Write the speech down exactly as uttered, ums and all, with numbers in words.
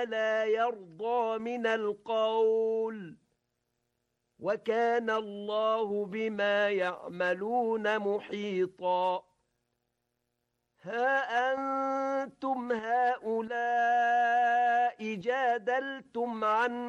ما لا يرضى من القول وكان الله بما يعملون محيطا ها أنتم هؤلاء جادلتم عن